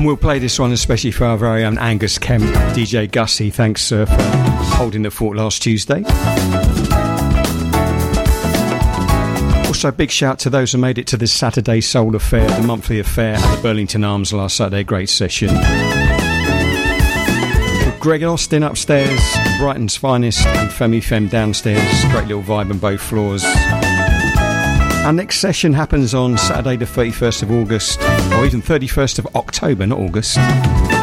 we'll play this one especially for our very own Angus Kemp, DJ Gussie. Thanks, sir, for holding the fort last Tuesday. Also, big shout to those who made it to this Saturday Soul Affair, the monthly affair at the Burlington Arms last Saturday. Great session. Greg Austin upstairs, Brighton's finest, and Femi Fem downstairs. Great little vibe on both floors. Our next session happens on Saturday the 31st of August, or even 31st of October, not August.